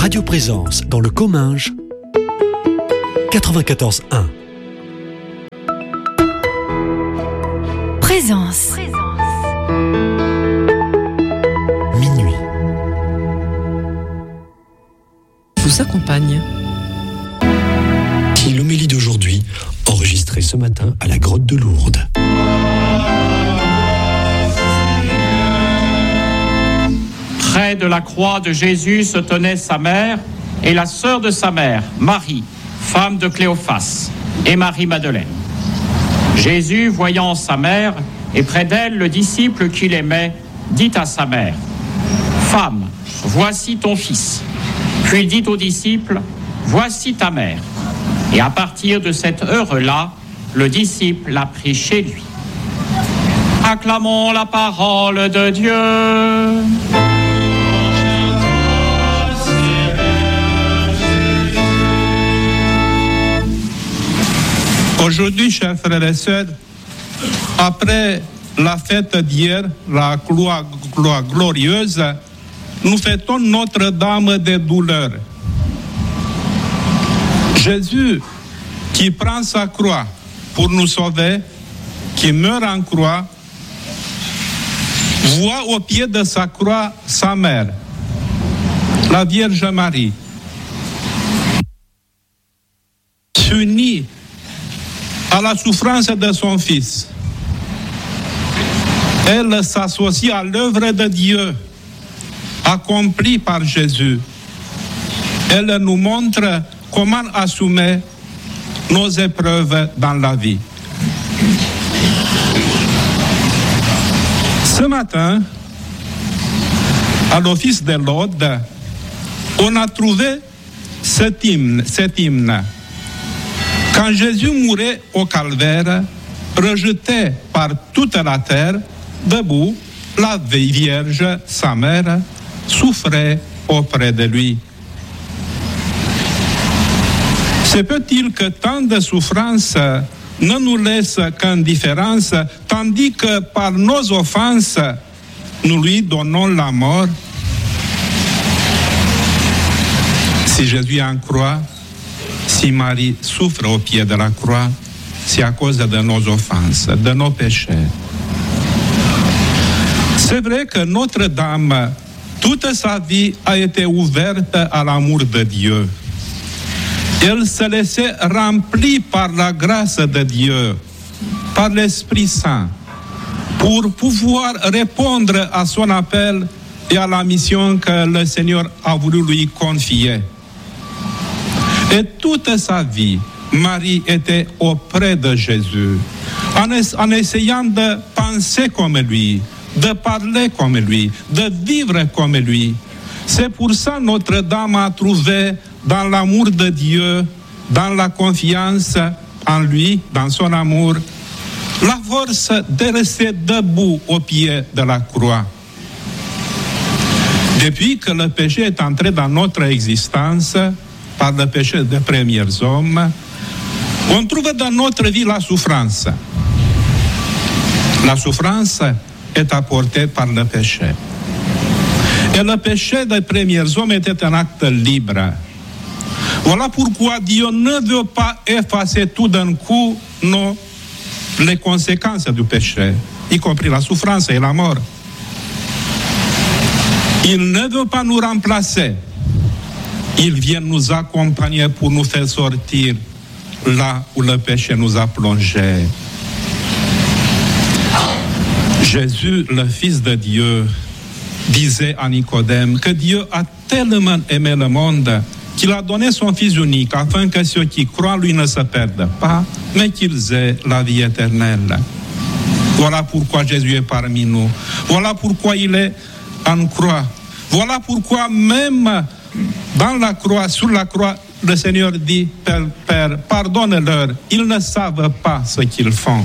Radio Présence dans le Comminges, 94.1. Présence. Minuit. Vous accompagne. L'homélie d'aujourd'hui, enregistrée ce matin à la grotte de Lourdes. Près de la croix de Jésus se tenait sa mère et la sœur de sa mère, Marie, femme de Cléophas, et Marie-Madeleine. Jésus, voyant sa mère et près d'elle le disciple qu'il aimait, dit à sa mère : « Femme, voici ton fils. » Puis il dit au disciple : « Voici ta mère. » Et à partir de cette heure-là, le disciple l'a pris chez lui. Acclamons la parole de Dieu. Aujourd'hui, chers frères et sœurs, après la fête d'hier, la croix glorieuse, nous fêtons Notre-Dame des douleurs. Jésus, qui prend sa croix pour nous sauver, qui meurt en croix, voit au pied de sa croix sa mère, la Vierge Marie, s'unit à la souffrance de son Fils. Elle s'associe à l'œuvre de Dieu accomplie par Jésus. Elle nous montre comment assumer nos épreuves dans la vie. Ce matin, à l'office de l'Aude, on a trouvé cet hymne. Quand Jésus mourait au calvaire, rejeté par toute la terre, debout, la Vierge, sa mère, souffrait auprès de lui. Se peut-il que tant de souffrances ne nous laissent qu'indifférence, tandis que par nos offenses, nous lui donnons la mort? Si Jésus en croit, si Marie souffre au pied de la croix, c'est à cause de nos offenses, de nos péchés. C'est vrai que Notre-Dame, toute sa vie a été ouverte à l'amour de Dieu. Elle se laissait remplie par la grâce de Dieu, par l'Esprit Saint, pour pouvoir répondre à son appel et à la mission que le Seigneur a voulu lui confier. Et toute sa vie, Marie était auprès de Jésus, en essayant de penser comme lui, de parler comme lui, de vivre comme lui. C'est pour ça que Notre-Dame a trouvé dans l'amour de Dieu, dans la confiance en lui, dans son amour, la force de rester debout au pied de la croix. Depuis que le péché est entré dans notre existence, par le péché des premiers hommes, on trouve dans notre vie la souffrance. La souffrance est apportée par le péché. Et le péché des premiers hommes était un acte libre. Voilà pourquoi Dieu ne veut pas effacer tout d'un coup les conséquences du péché, y compris la souffrance et la mort. Il ne veut pas nous remplacer. Il vient nous accompagner pour nous faire sortir là où le péché nous a plongés. Jésus, le Fils de Dieu, disait à Nicodème que Dieu a tellement aimé le monde qu'il a donné son Fils unique afin que ceux qui croient en lui ne se perdent pas, mais qu'ils aient la vie éternelle. Voilà pourquoi Jésus est parmi nous. Voilà pourquoi il est en croix. Voilà pourquoi même dans la croix, sur la croix, le Seigneur dit: Père, pardonne-leur, ils ne savent pas ce qu'ils font.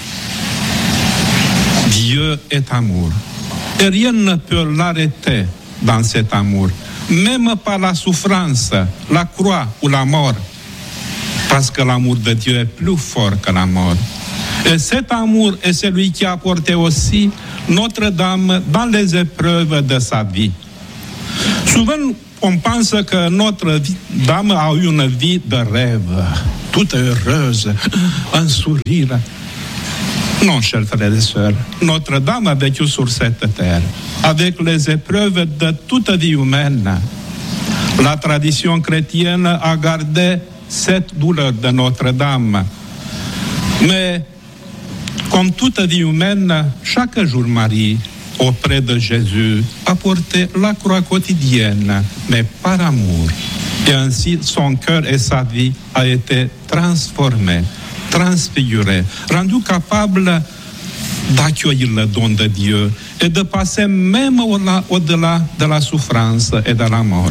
Dieu est amour. Et rien ne peut l'arrêter dans cet amour. Même par la souffrance, la croix ou la mort. Parce que l'amour de Dieu est plus fort que la mort. Et cet amour est celui qui a apporté aussi Notre-Dame dans les épreuves de sa vie. Souvent, on pense que notre dame a eu une vie de rêve, toute heureuse, un sourire. Non, chers frères et sœurs, Notre-Dame a vécu sur cette terre, avec les épreuves de toute vie humaine. La tradition chrétienne a gardé cette douleur de Notre-Dame. Mais, comme toute vie humaine, chaque jour, Marie, auprès de Jésus, a porté la croix quotidienne, mais par amour. Et ainsi, son cœur et sa vie a été transformés, transfigurés, rendus capables d'accueillir le don de Dieu et de passer même au-delà de la souffrance et de la mort.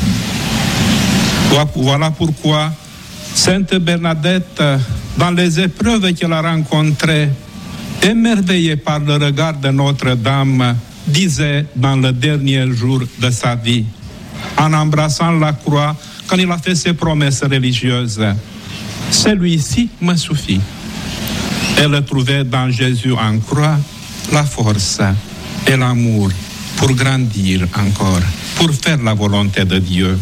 Voilà pourquoi Sainte Bernadette, dans les épreuves qu'elle a rencontrées, émerveillée par le regard de Notre-Dame, disait dans le dernier jour de sa vie, en embrassant la croix, quand il a fait ses promesses religieuses, « Celui-ci me suffit ». Elle trouvait dans Jésus en croix la force et l'amour pour grandir encore, pour faire la volonté de Dieu.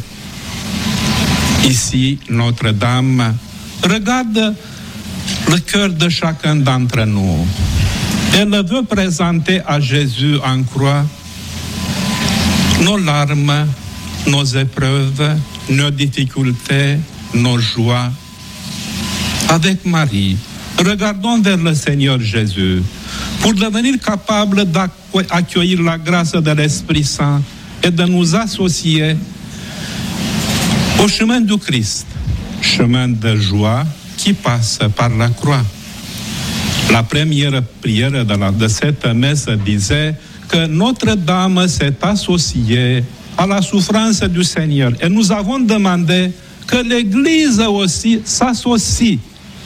Ici, Notre-Dame regarde le cœur de chacun d'entre nous. Elle veut présenter à Jésus en croix nos larmes, nos épreuves, nos difficultés, nos joies. Avec Marie, regardons vers le Seigneur Jésus pour devenir capables d'accueillir la grâce de l'Esprit Saint et de nous associer au chemin du Christ, chemin de joie qui passe par la croix. La première prière de cette messe disait que Notre-Dame s'est associée à la souffrance du Seigneur. Et nous avons demandé que l'Église aussi s'associe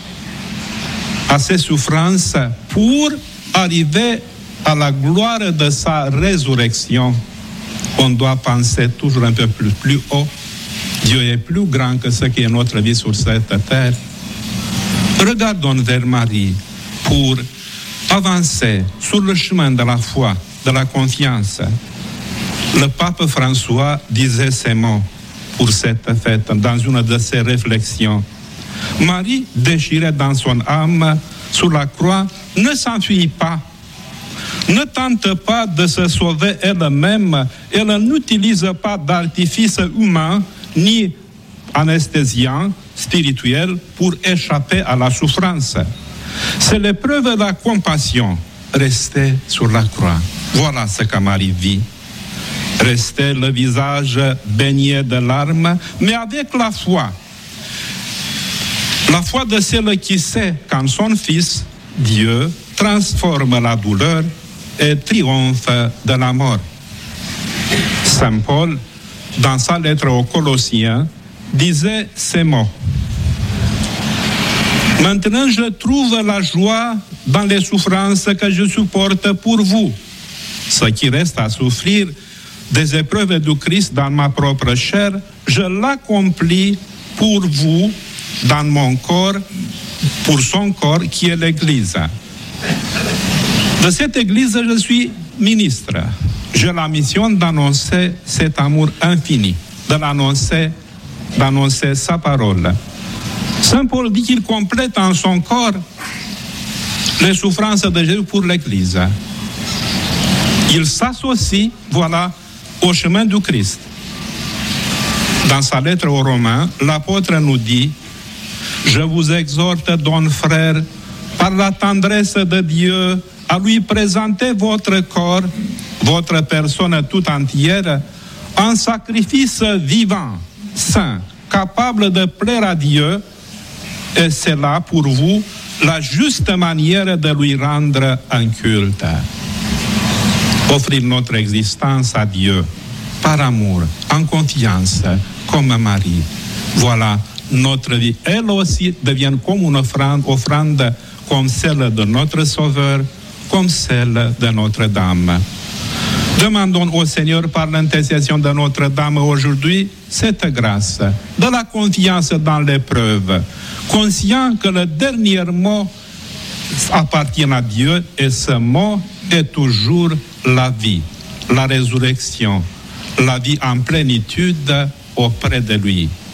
à ces souffrances pour arriver à la gloire de sa résurrection. On doit penser toujours un peu plus haut. Dieu est plus grand que ce qui est notre vie sur cette terre. Regardons vers Marie pour avancer sur le chemin de la foi, de la confiance. Le pape François disait ces mots pour cette fête dans une de ses réflexions. Marie, déchirée dans son âme sur la croix, ne s'enfuit pas, ne tente pas de se sauver elle-même, elle n'utilise pas d'artifice humain ni anesthésiant spirituel pour échapper à la souffrance. C'est l'épreuve de la compassion, rester sur la croix. Voilà ce que Marie vit. Rester le visage baigné de larmes, mais avec la foi. La foi de celle qui sait qu'en son Fils, Dieu transforme la douleur et triomphe de la mort. Saint Paul, dans sa lettre aux Colossiens, disait ces mots. Maintenant, je trouve la joie dans les souffrances que je supporte pour vous. Ce qui reste à souffrir des épreuves du Christ dans ma propre chair, je l'accomplis pour vous, dans mon corps, pour son corps qui est l'Église. De cette Église, je suis ministre. J'ai la mission d'annoncer cet amour infini, d'annoncer sa parole. Saint Paul dit qu'il complète en son corps les souffrances de Jésus pour l'Église. Il s'associe, voilà, au chemin du Christ. Dans sa lettre aux Romains, l'apôtre nous dit « Je vous exhorte donc, frères, par la tendresse de Dieu, à lui présenter votre corps, votre personne tout entière, en sacrifice vivant, saint, capable de plaire à Dieu, et c'est là pour vous la juste manière de lui rendre un culte. » Offrir notre existence à Dieu, par amour, en confiance, comme Marie. Voilà, notre vie, elle aussi, devient comme une offrande comme celle de notre Sauveur, comme celle de Notre-Dame. Demandons au Seigneur, par l'intercession de Notre-Dame aujourd'hui, cette grâce, de la confiance dans l'épreuve, conscient que le dernier mot appartient à Dieu et ce mot est toujours la vie, la résurrection, la vie en plénitude auprès de lui.